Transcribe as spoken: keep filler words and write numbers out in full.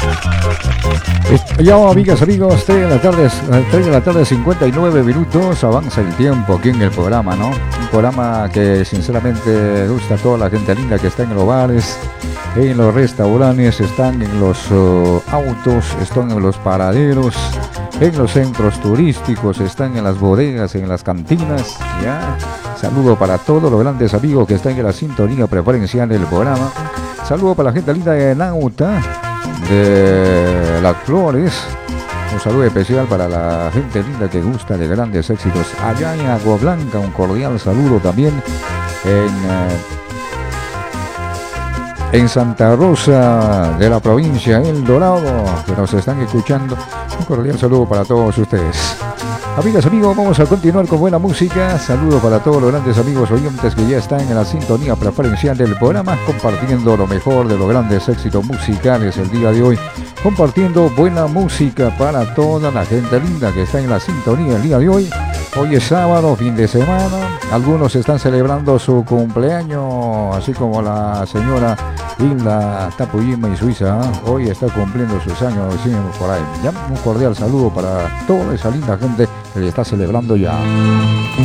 Ya, amigas, amigos, tres de la tarde, tres de la tarde, cincuenta y nueve minutos, avanza el tiempo aquí en el programa, ¿no? Un programa que sinceramente gusta a toda la gente linda que está en los bares, en los restaurantes, están en los uh, autos, están en los paraderos, en los centros turísticos, están en las bodegas, en las cantinas, ¿ya? Saludo para todos los grandes amigos que están en la sintonía preferencial del programa. Saludo para la gente linda de Nauta, de Las Flores. Un saludo especial para la gente linda que gusta de grandes éxitos allá en Agua Blanca. Un cordial saludo también en, eh, en Santa Rosa de la provincia El Dorado, que nos están escuchando. Un cordial saludo para todos ustedes. Amigas, amigos, vamos a continuar con buena música. Saludo para todos los grandes amigos oyentes que ya están en la sintonía preferencial del programa, compartiendo lo mejor de los grandes éxitos musicales el día de hoy, compartiendo buena música para toda la gente linda que está en la sintonía el día de hoy. Hoy es sábado, fin de semana, algunos están celebrando su cumpleaños, así como la señora Hilda Tapuyima y Suiza, ¿eh? Hoy está cumpliendo sus años, decimos por ahí. Ya, un cordial saludo para toda esa linda gente que le está celebrando ya.